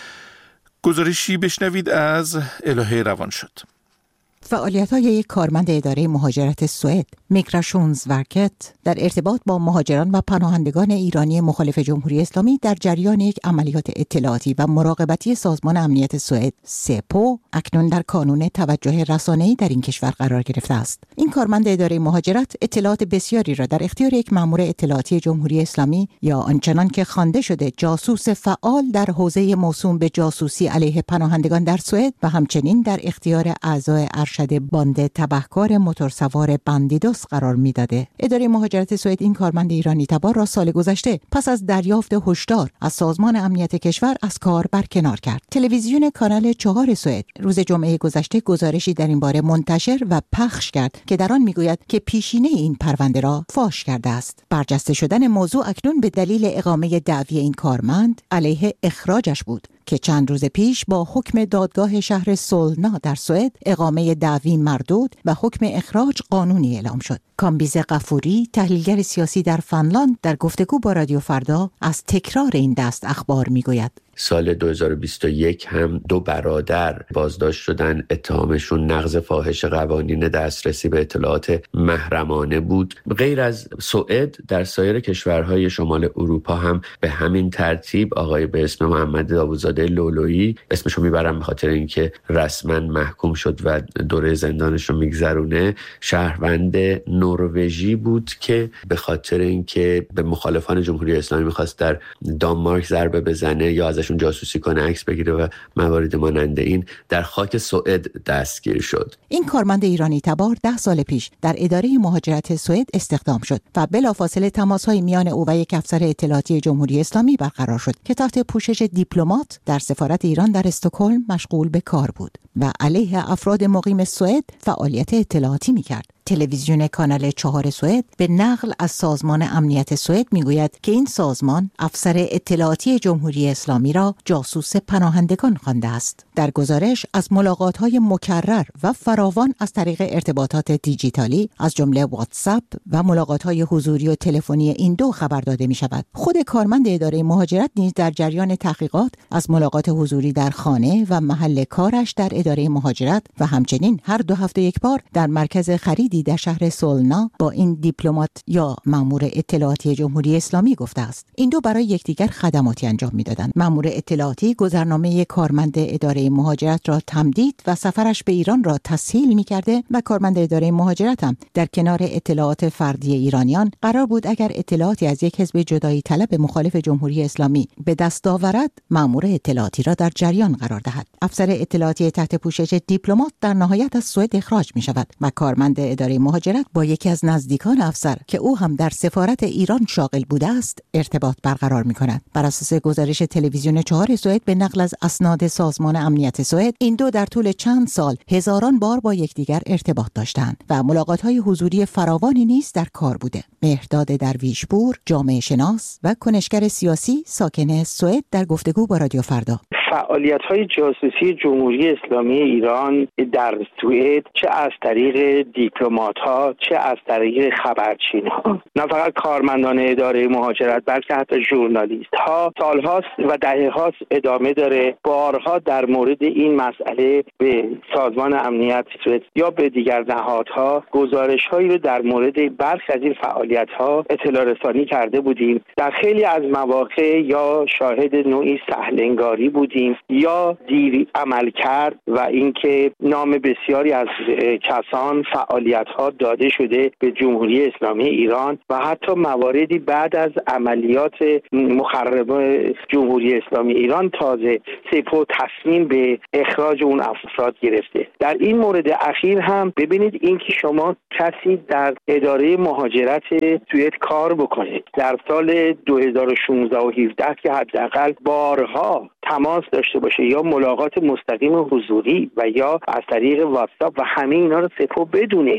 گزارشی بشنوید از الهه روانشاد. فعالیت‌های یک کارمند اداره مهاجرت سوئد، میگراسیونسورکت، در ارتباط با مهاجران و پناهندگان ایرانی مخالف جمهوری اسلامی در جریان یک عملیات اطلاعاتی و مراقبتی سازمان امنیت سوئد سپو اکنون در کانون توجه رسانه‌ای در این کشور قرار گرفته است. این کارمند اداره مهاجرت اطلاعات بسیاری را در اختیار یک مأمور اطلاعاتی جمهوری اسلامی یا آنچنان که خوانده شده جاسوس فعال در حوزه موسوم به جاسوسی علیه پناهندگان در سوئد و همچنین در اختیار اعضای ارشد باند تبهکار موتورسوار باندیدوس قرار میداده. اداره مهاجرت سوئد این کارمند ایرانی تبار را سال گذشته پس از دریافت هشدار از سازمان امنیت کشور از کار برکنار کرد. تلویزیون کانال 4 سوئد روز جمعه گذشته گزارشی در این باره منتشر و پخش کرد که در آن میگوید که پیشینه این پرونده را فاش کرده است. برجسته شدن موضوع اکنون به دلیل اقامه دعوی این کارمند علیه اخراجش بود که چند روز پیش با حکم دادگاه شهر سولنا در سوئد اقامه دعوی مردود و حکم اخراج قانونی اعلام شد. کامبیز غفوری، تحلیلگر سیاسی در فنلاند، در گفتگو با رادیو فردا از تکرار این دست اخبار میگوید. سال 2021 هم 2 برادر بازداشت شدن. اتهامشون نقض فاحش قوانین دسترسی به اطلاعات محرمانه بود. غیر از سوئد در سایر کشورهای شمال اروپا هم به همین ترتیب آقای به اسم محمد داوودزاده لولویی، اسمشو میبرم به خاطر اینکه رسما محکوم شد و دوره زندانش رو میگذرونه، شهروند نروژی بود که به خاطر اینکه به مخالفان جمهوری اسلامی میخواست در دانمارک ضربه بزنه یا ازشون جاسوسی کنه، عکس بگیره و موارد مانند این، در خاک سوئد دستگیر شد. این کارمند ایرانی تبار 10 سال پیش در اداره مهاجرت سوئد استخدام شد و بلافاصله تماس‌های میان او و یک افسر اطلاعاتی جمهوری اسلامی برقرار شد که تحت پوشش دیپلمات در سفارت ایران در استکهلم مشغول به کار بود و علیه افراد مقیم سوئد فعالیت اطلاعاتی می‌کرد. تلویزیون کانال 4 سوئد به نقل از سازمان امنیت سوئد میگوید که این سازمان افسر اطلاعاتی جمهوری اسلامی را جاسوس پناهندگان خوانده است. در گزارش از ملاقات‌های مکرر و فراوان از طریق ارتباطات دیجیتالی از جمله واتساپ و ملاقات‌های حضوری و تلفنی این دو خبر داده می‌شود. خود کارمند اداره مهاجرت نیز در جریان تحقیقات از ملاقات حضوری در خانه و محل کارش در اداره مهاجرت و همچنین هر 2 هفته یک بار در مرکز خرید در شهر سولنا با این دیپلمات یا مأمور اطلاعاتی جمهوری اسلامی گفته است. این دو برای یکدیگر خدماتی انجام می‌دادند. مأمور اطلاعاتی گذرنامه کارمند اداره مهاجرت را تمدید و سفرش به ایران را تسهیل می‌کرده و کارمند اداره مهاجرت هم در کنار اطلاعات فردی ایرانیان قرار بود اگر اطلاعاتی از یک حزب جدایی طلب مخالف جمهوری اسلامی به دست آورد، مأمور اطلاعاتی را در جریان قرار دهد. افسر اطلاعاتی تحت پوشش دیپلمات در نهایت از سوئد اخراج می‌شود و کارمند اداره مهاجرت با یکی از نزدیکان افسر که او هم در سفارت ایران شاغل بوده است ارتباط برقرار می‌کند. بر اساس گزارش تلویزیون 4 سوئد به نقل از اسناد سازمان امنیت سوئد، این دو در طول چند سال هزاران بار با یکدیگر ارتباط داشتند و ملاقات‌های حضوری فراوانی نیز در کار بوده. مهرداد درویشپور، جامعه شناس و کنشگر سیاسی ساکن سوئد، در گفتگو با رادیو فردا. فعالیت‌های جاسوسی جمهوری اسلامی ایران در سوئد چه از طریق دیپلمات‌ها چه از طریق خبرچین‌ها، نه فقط کارمندان اداره مهاجرت بلکه حتی ژورنالیست‌ها سال‌هاست و دهه‌هاست ادامه داره. بارها در مورد این مسئله به سازمان امنیت سوئد یا به دیگر نهادها گزارش‌هایی رو در مورد برخی از این فعالیت‌ها اطلاع رسانی کرده بودیم. در خیلی از مواقع یا شاهد نوعی سهل‌انگاری بودیم یا دیر عمل کرد و اینکه نام بسیاری از کسان فعالیت‌ها داده شده به جمهوری اسلامی ایران و حتی مواردی بعد از عملیات مخربه جمهوری اسلامی ایران تازه سپو تصمیم به اخراج اون افراد گرفته. در این مورد اخیر هم ببینید اینکه شما کسی در اداره مهاجرت سوئد کار بکنه در سال 2016 و 17 که حداقل بارها تماس داشته باشه یا ملاقات مستقیم حضوری و یا از طریق واتساپ و همه اینا رو سپاه بدونه.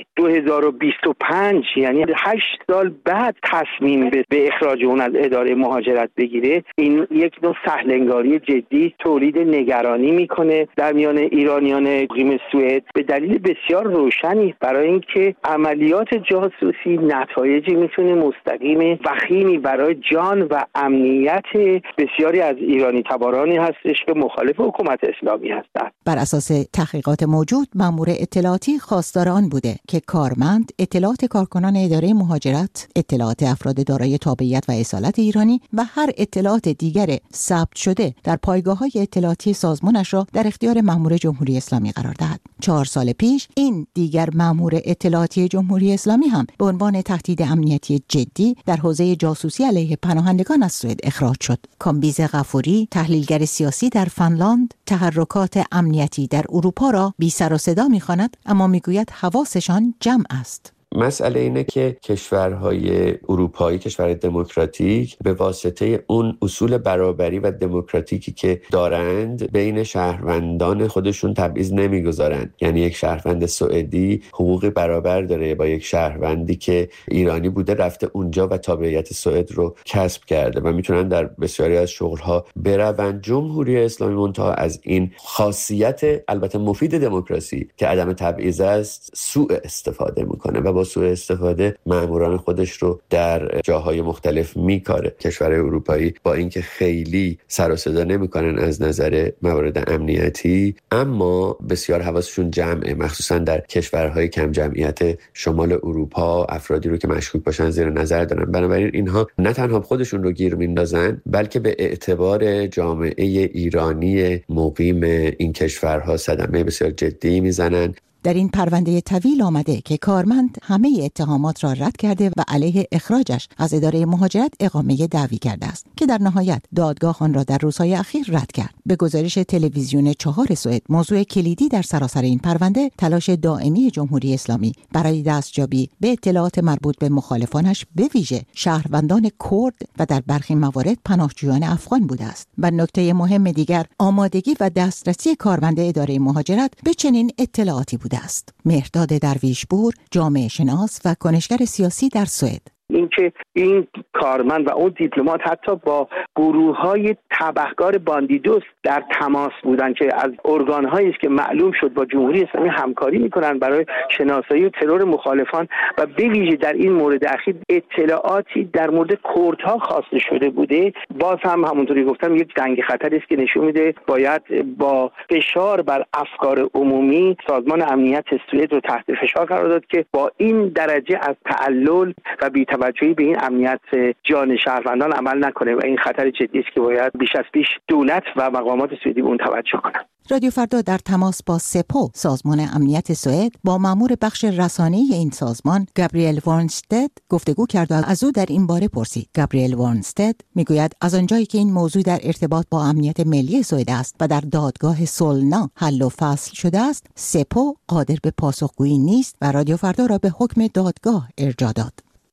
2025 یعنی 8 سال بعد تصمیم به اخراج اون از اداره مهاجرت بگیره، این یک نوع سهلنگاری جدی تولید نگرانی میکنه در میان ایرانیان مقیم سوئد به دلیل بسیار روشنی برای اینکه عملیات جاسوسی نتایجی میتونه مستقیم وخیمی برای جان و امنیت بسیاری از ایرانی تبارانی هستش که مخالف حکومت اسلامی هستند. بر اساس تحقیقات موجود، مأمور اطلاعاتی خواستار آن بوده که کارمند اطلاعات کارکنان اداره مهاجرت، اطلاعات افراد دارای تابعیت و اصالت ایرانی و هر اطلاعات دیگر ثبت شده در پایگاه‌های اطلاعاتی سازمانش را در اختیار مأمور جمهوری اسلامی قرار دهد. 4 سال پیش این دیگر مأمور اطلاعاتی جمهوری اسلامی هم به عنوان تهدید امنیتی جدی در حوزه جاسوسی علیه پناهندگان از سوئد اخراج شد. کامبیز غفوری، تحلیلگر سیاسی در فنلاند، تحرکات امنیتی در اروپا را بی سر و صدا می‌خواند، اما میگوید حواسشان جمع است. مسئله اینه که کشورهای اروپایی، کشورهای دموکراتیک، به واسطه اون اصول برابری و دموکراتیکی که دارند بین شهروندان خودشون تبعیض نمیگذارند. یعنی یک شهروند سوئدی حقوق برابر داره با یک شهروندی که ایرانی بوده رفته اونجا و تابعیت سوئد رو کسب کرده و میتونن در بسیاری از شغلها بروند. جمهوری اسلامی منتها از این خاصیت البته مفید دموکراسی که عدم تبعیض است سوء استفاده میکنه و با سوء استفاده مأموران خودش رو در جاهای مختلف میکاره. کشورهای اروپایی با اینکه خیلی سر و صدا نمیکنن از نظر موارد امنیتی، اما بسیار حواسشون جمعه، مخصوصا در کشورهای کم جمعیت شمال اروپا افرادی رو که مشکوک باشن زیر نظر دارن. بنابراین اینها نه تنها خودشون رو گیر میندازن بلکه به اعتبار جامعه ایرانی مقیم این کشورها صدمه بسیار جدی میزنن. در این پرونده طویل آمده که کارمند همه اتهامات را رد کرده و علیه اخراجش از اداره مهاجرت اقامه دعوی کرده است که در نهایت دادگاه آن را در روزهای اخیر رد کرد. به گزارش تلویزیون 4 سوئد، موضوع کلیدی در سراسر این پرونده تلاش دائمی جمهوری اسلامی برای دستیابی به اطلاعات مربوط به مخالفانش، به ویژه شهروندان کرد و در برخی موارد پناهجویان افغان بوده است. و نکته مهم دیگر آمادگی و دسترسی کارمند اداره مهاجرت به چنین اطلاعاتی بوده است. مهرداد درویشپور، جامعه شناس و کنشگر سیاسی در سوئد: اینکه این کارمند و اون دیپلمات حتی با گروه‌های تبهکار باندیدوس در تماس بودن که از ارگان‌هایی است که معلوم شد با جمهوری اسلامی همکاری می‌کنند برای شناسایی و ترور مخالفان و به ویژه در این مورد اخیر اطلاعاتی در مورد کردها خواسته شده بوده. باز هم همونطوری گفتم یک جنگ خطری است که نشون میده باید با فشار بر افکار عمومی سازمان امنیت سوئد رو تحت فشار قرار داد که با این درجه از تعلل و بی‌توجهی به این امنیت جان شهروندان عمل نکنه و این خطر جدی است که باید بیش از پیش دولت و مقامات سوئدی به اون توجه کنند. رادیو فردا در تماس با سپو، سازمان امنیت سوئد، با مأمور بخش رسانه‌ای این سازمان گابریل وارنستد گفتگو کرد و از او در این باره پرسید. گابریل وارنستد میگوید از آنجایی که این موضوع در ارتباط با امنیت ملی سوئد است و در دادگاه سولنا حل و فصل شده است، سپو قادر به پاسخگویی نیست و رادیو فردا را به حکم دادگاه ارجاع داد.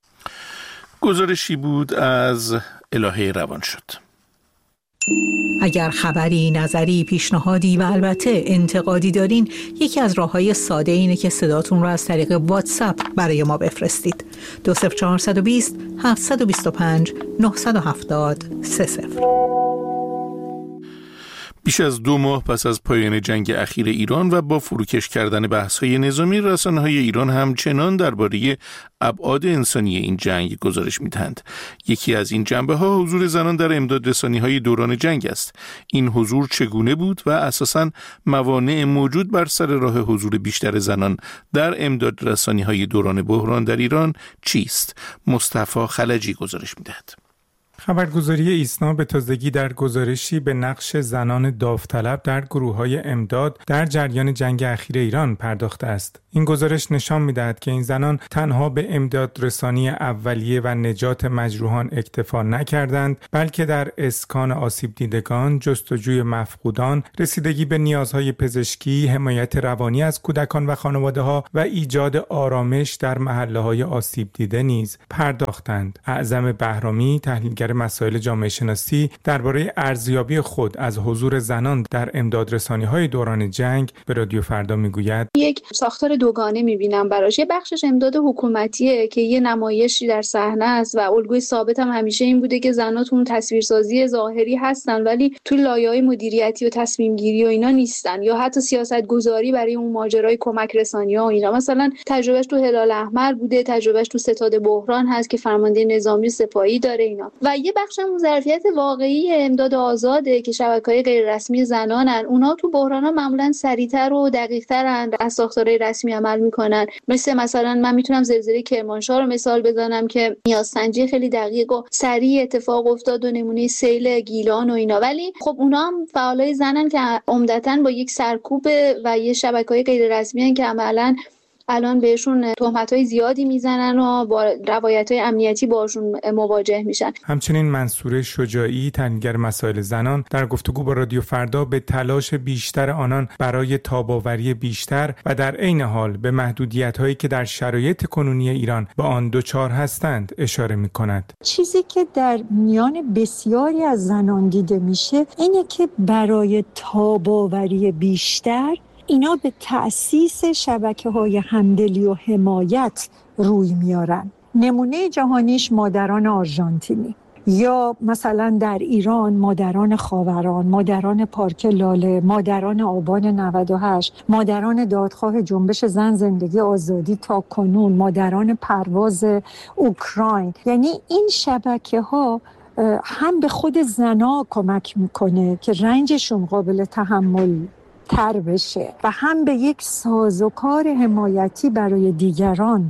گزارشی بود از الهه روانشد. اگر خبری، نظری، پیشنهادی و البته انتقادی دارین، یکی از راه‌های ساده اینه که صداتون رو از طریق واتساپ برای ما بفرستید. 20420 725 970 30. بیش از 2 ماه پس از پایان جنگ اخیر ایران و با فروکش کردن بحث‌های نظامی، رسانه‌های ایران همچنان درباره ابعاد انسانی این جنگ گزارش می‌دهند. یکی از این جنبه‌ها حضور زنان در امدادرسانی‌های دوران جنگ است. این حضور چگونه بود و اساساً موانع موجود بر سر راه حضور بیشتر زنان در امدادرسانی‌های دوران بحران در ایران چیست؟ مصطفی خلجی گزارش می‌دهد. خبرگزاری ایسنا به تازگی در گزارشی به نقش زنان داوطلب در گروه‌های امداد در جریان جنگ اخیر ایران پرداخته است. این گزارش نشان می‌دهد که این زنان تنها به امدادرسانی اولیه و نجات مجروحان اکتفا نکردند، بلکه در اسکان آسیب دیدگان، جستجوی مفقودان، رسیدگی به نیازهای پزشکی، حمایت روانی از کودکان و خانواده‌ها و ایجاد آرامش در محله‌های آسیب دیده نیز پرداختند. اعظم بهرامی، تحلیلگر تحلیلگر مسائل جامعه شناسی درباره ارزیابی خود از حضور زنان در امدادرسانی‌های دوران جنگ به رادیو فردا میگوید: یک ساختار دوگانه می‌بینم براش. یه بخشش امداد حکومتیه که یه نمایشی در صحنه است و الگوی ثابت هم همیشه این بوده که زن‌ها تو تصویرسازی ظاهری هستن ولی تو لایه‌های مدیریتی و تصمیم گیری و اینا نیستن، یا حتی سیاست‌گذاری برای اون ماجرای کمک رسانی‌ها و اینا. مثلا تجربهش تو هلال احمر بوده، تجربهش تو ستاد بحران هست که فرمانده نظامی سپاهی داره اینا. و یه بخش هم ظرفیت واقعی امداد آزاده که شبکه‌های غیر رسمی زنانن. اونا تو بحران‌ها معمولاً سریع‌تر و دقیق‌ترن، از ساختارهای رسمی عمل می‌کنن. مثلا من میتونم زلزله کرمانشاه رو مثال بزنم که نیازسنجی خیلی دقیق و سریع اتفاق افتاد و نمونه سیل گیلان و اینا. ولی خب اونا هم فعالای زنن که عمدتاً با یک سرکوب و یه شبکه‌های غیر رسمی ان که عملاً الان بهشون تهمت‌های زیادی میزنن و با روایت‌های امنیتی باشون مواجه میشن. همچنین منصوره شجاعی، تحلیلگر مسائل زنان، در گفتگو با رادیو فردا به تلاش بیشتر آنان برای تاب‌آوری بیشتر و در عین حال به محدودیت‌هایی که در شرایط کنونی ایران با آن دچار هستند اشاره می‌کند. چیزی که در میان بسیاری از زنان دیده میشه اینه که برای تاب‌آوری بیشتر اینا به تأسیس شبکه‌های همدلی و حمایت روی میارن. نمونه جهانیش مادران آرژانتینی، یا مثلا در ایران مادران خاوران، مادران پارک لاله، مادران آبان 98، مادران دادخواه جنبش زن زندگی آزادی تا کنون، مادران پرواز اوکراین. یعنی این شبکه‌ها هم به خود زنها کمک میکنه که رنجشون قابل تحمل تر بشه و هم به یک سازوکار حمایتی برای دیگران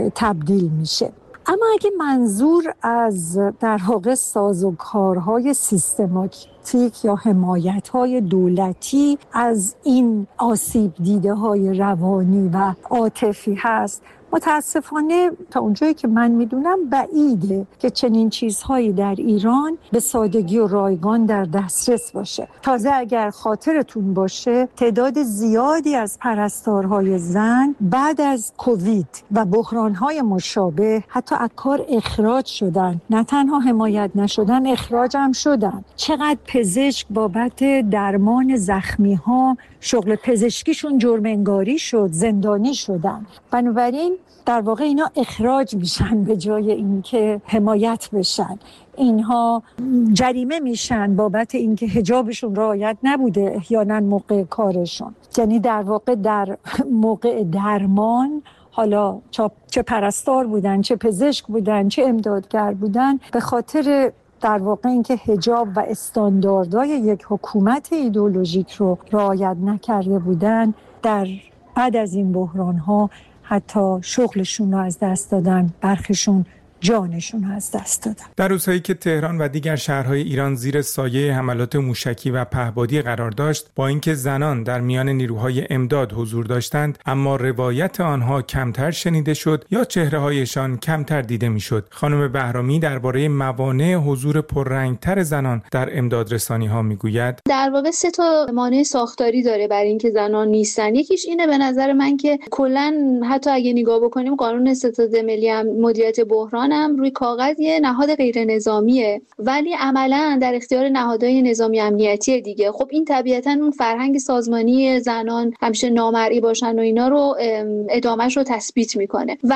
تبدیل میشه. اما اگه منظور از در واقع سازوکارهای سیستماتیک یا حمایت‌های دولتی از این آسیب دیده‌های روانی و عاطفی هست، متاسفانه تا اونجایی که من میدونم بعیده که چنین چیزهایی در ایران به سادگی و رایگان در دسترس باشه. تازه اگر خاطرتون باشه تعداد زیادی از پرستارهای زن بعد از کووید و بحرانهای مشابه حتی از کار اخراج شدن. نه تنها حمایت نشدن، اخراج هم شدن. چقدر پزشک بابت درمان زخمی‌ها شغل پزشکیشون جرم انگاری شد، زندانی شدن. بنابراین در واقع اینا اخراج میشن به جای اینکه حمایت بشن. اینها جریمه میشن بابت اینکه حجابشون رعایت نبوده احیانا موقع کارشون. یعنی در واقع در موقع درمان، حالا چه پرستار بودن، چه پزشک بودن، چه امدادگر بودن، به خاطر در واقع اینکه حجاب و استانداردهای یک حکومت ایدئولوژیک رو رعایت نکرده بودن، در بعد از این بحران‌ها حتی شغلشون رو از دست دادن، برخیشون جانشون از دست دادن. در روزهایی که تهران و دیگر شهرهای ایران زیر سایه حملات موشکی و پهپادی قرار داشت، با اینکه زنان در میان نیروهای امداد حضور داشتند، اما روایت آنها کمتر شنیده شد یا چهره‌هایشان کمتر دیده میشد. خانم بهرامی درباره موانع حضور پررنگتر زنان در امدادرسانی‌ها میگوید: در واقع 3 تا مانع ساختاری داره برای اینکه زنان نیستن. یکیش اینه به نظر من که کلاً حتی اگه نگاه بکنیم قانون ستاد ملی مدیریت بحران هم روی کاغذ یه نهاد غیر نظامیه ولی عملاً در اختیار نهادهای نظامی امنیتی دیگه. خب این طبیعتاً اون فرهنگ سازمانی زنان همیشه نامرئی باشن و اینا رو ادامهش رو تثبیت میکنه و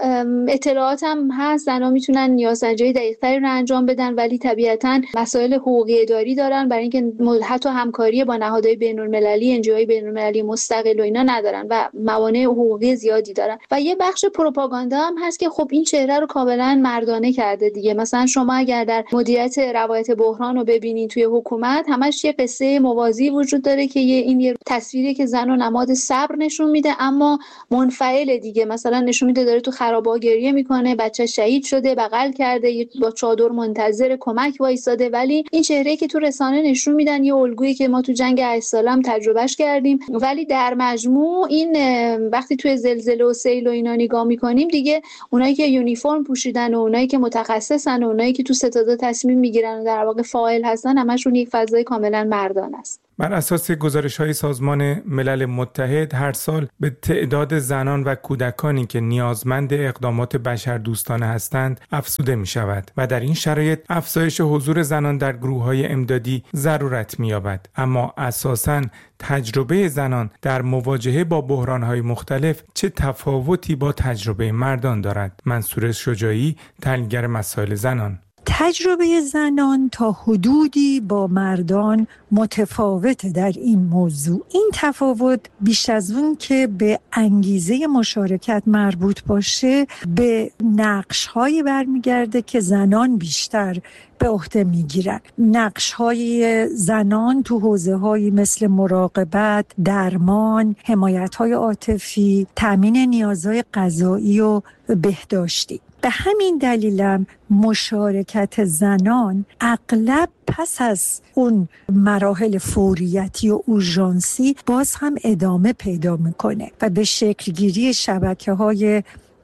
اطلاعات هم هست. زنان میتونن نیازسنجی دقیق‌تری رو انجام بدن ولی طبیعتاً مسائل حقوقی اداری دارن برای اینکه حتی همکاری با نهادهای بین‌المللی، انجیوهای بین‌المللی مستقل و اینا ندارن و موانع حقوقی زیادی دارن. و یه بخش پروپاگاندا هم هست که خب این چهره رو کاملاً مردانه کرده دیگه. مثلا شما اگر در مدیریت روایت بحران رو ببینید توی حکومت، همش یه قصه موازی وجود داره که این یه تصویری که زن و نماد صبر نشون میده اما منفعل دیگه. مثلا نشون میده داره تو خرابه‌ها گریه میکنه، بچه شهید شده، بغل کرده، با چادر منتظر کمک وایساده، ولی این چهره که تو رسانه نشون میدن یه الگویی که ما تو جنگ 8 سالم تجربهش کردیم. ولی در مجموع این وقتی توی زلزله و سیل و اینا نگاه میکنیم دیگه اونایی که یونیفرم پوشیدن و اونایی که متخصصن و اونایی که تو ستاد تصمیم میگیرن و در واقع فاعل هستن همشون یک فضای کاملا مردانه است. بر اساس گزارش‌های سازمان ملل متحد هر سال به تعداد زنان و کودکانی که نیازمند اقدامات بشردوستانه هستند افزوده می‌شود و در این شرایط افزایش حضور زنان در گروه‌های امدادی ضرورت می‌یابد. اما اساساً تجربه زنان در مواجهه با بحران‌های مختلف چه تفاوتی با تجربه مردان دارد؟ منصور شجاعی، تحلیلگر مسائل زنان: تجربه زنان تا حدودی با مردان متفاوته در این موضوع. این تفاوت بیش از اون که به انگیزه مشارکت مربوط باشه، به نقش‌هایی برمیگرده که زنان بیشتر به عهده میگیرن. نقش‌های زنان تو حوزه‌هایی مثل مراقبت، درمان، حمایت‌های عاطفی، تامین نیازهای غذایی و بهداشتی. به همین دلیلم مشارکت زنان اغلب پس از اون مراحل فوریتی و اورژانسی باز هم ادامه پیدا میکنه و به شکلگیری شبکه‌های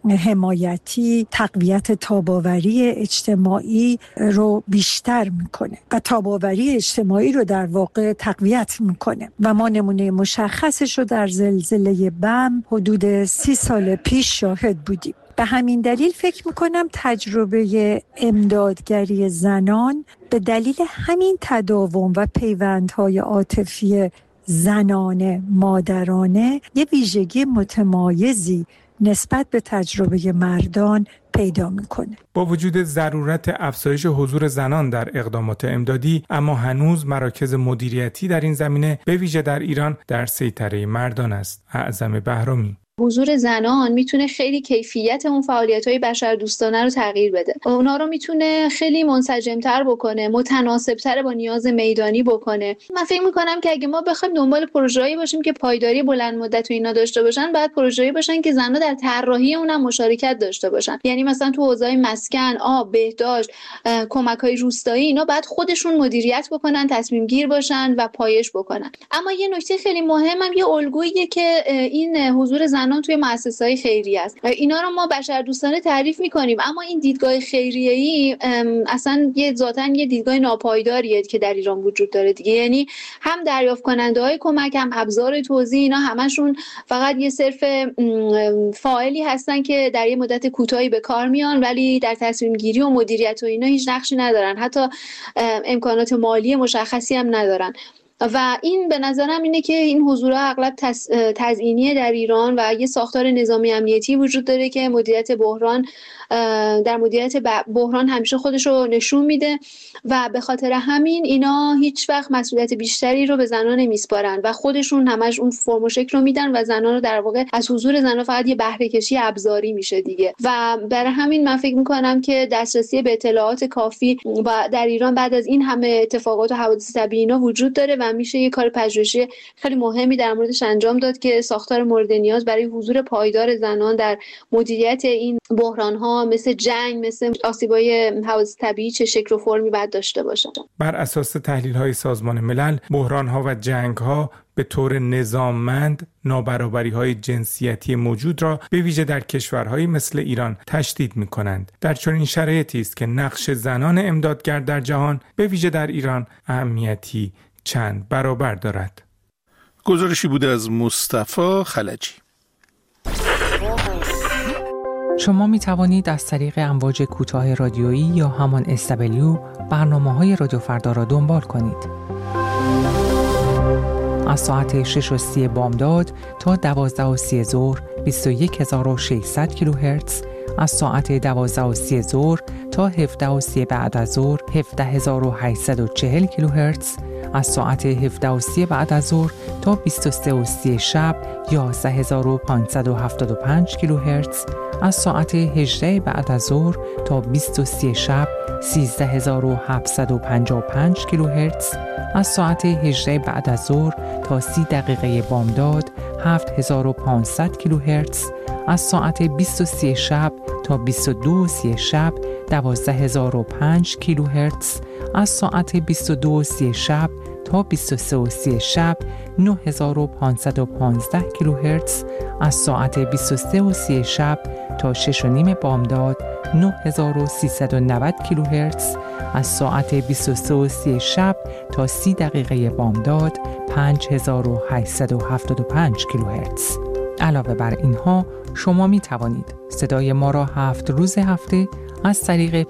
حمایتی، تقویت تاباوری اجتماعی رو بیشتر میکنه و تاباوری اجتماعی رو در واقع تقویت میکنه و ما نمونه مشخصش رو در زلزله بم حدود 30 سال پیش شاهد بودیم. به همین دلیل فکر میکنم تجربه امدادگری زنان به دلیل همین تداوم و پیوندهای عاطفی زنانه مادرانه یه ویژگی متمایزی نسبت به تجربه مردان پیدا میکنه. با وجود ضرورت افزایش حضور زنان در اقدامات امدادی، اما هنوز مراکز مدیریتی در این زمینه به ویژه در ایران در سیطره مردان است. اعظم بهرامی: حضور زنان میتونه خیلی کیفیت اون فعالیت‌های بشردوستانه رو تغییر بده. اونا رو میتونه خیلی منسجم‌تر بکنه، متناسب‌تر با نیاز میدانی بکنه. من فکر می‌کنم که اگه ما بخوایم دنبال پروژه‌ای باشیم که پایداری بلند مدت و اینا داشته باشن، بعد پروژه‌ای باشن که زن‌ها در طراحی اونم مشارکت داشته باشن. یعنی مثلا تو حوزه‌های مسکن، آب، بهداشت، کمک‌های روستایی، اینا بعد خودشون مدیریت بکنن، تصمیم گیر باشن و پایش بکنن. اما یه نکته خیلی مهمم یه الگوییه که این حضور زنان توی مؤسسه‌های خیریه است. اینا رو ما بشردوستانه تعریف می‌کنیم، اما این دیدگاه خیریه‌ای اصلا ذاتاً یه دیدگاه ناپایداریه که در ایران وجود داره دیگه. یعنی هم دریافت کننده‌های کمک، هم ابزار توزیع، اینا همشون فقط یه صرف فاعلی هستن که در یه مدت کوتاهی به کار میان، ولی در تصمیم گیری و مدیریت و اینا هیچ نقشی ندارن، حتی امکانات مالی مشخصی هم ندارن. و این به نظرم اینه که این حضورها اغلب تزیینیه در ایران و یه ساختار نظامی امنیتی وجود داره که مدیریت بحران در مدیریت بحران همیشه خودش رو نشون میده و به خاطر همین اینا هیچ وقت مسئولیت بیشتری رو به زنان نمیسپارن و خودشون همش اون فرم و شکل رو میدن و زنان رو در واقع از حضور زنان فقط یه بهره کشی ابزاری میشه دیگه. و برای همین من فکر میکنم که دسترسی به اطلاعات کافی در ایران بعد از این همه اتفاقات و حوادث طبیعی اینا وجود داره و میشه یه کار پژوهشی خیلی مهمی در موردش انجام داد که ساختار مورد نیاز برای حضور پایدار زنان در مدیریت این بحران‌ها مثل جنگ، مثل آسیب‌های حوادث طبیعی چه شکل و فرمی باید داشته باشه. بر اساس تحلیل‌های سازمان ملل، بحران‌ها و جنگ‌ها به طور نظاممند نابرابری‌های جنسیتی موجود را به ویژه در کشورهایی مثل ایران تشدید می‌کنند. در چنین شرایطی است که نقش زنان امدادگر در جهان به ویژه در ایران اهمیتی چند برابر دارد. گزارشی بوده از مصطفی خلجی. شما می توانید از طریق امواج کوتاه رادیویی یا همان SW برنامه‌های رادیو فردا را دنبال کنید. از ساعت 6:30 بامداد تا 12:30 ظهر 21600 کیلوهرتز، از ساعت 12:30 ظهر تا 17:30 بعد از ظهر 17840 کیلوهرتز، از ساعت 17:30 بعد از ظهر تا 23:30 شب 11575 کیلوهرتز، از ساعت 18 بعد از ظهر تا 20:30 شب 13755 کیلوهرتز، از ساعت 18 بعد از ظهر تا 30 دقیقه بامداد 7500 کیلوهرتز، از ساعت 20:30 شب تا تا 22:30 شب 12005 کیلوهرتز، از ساعت 22:30 شب تا 23:30 شب 9515 کیلوهرتز، از ساعت 23:30 شب تا 6:30 بامداد 9390 کیلوهرتز، از ساعت 23:30 شب تا 30 دقیقه بامداد 5875 کیلوهرتز. علاوه بر اینها شما می توانید صدای ما را 7 روز هفته از طریق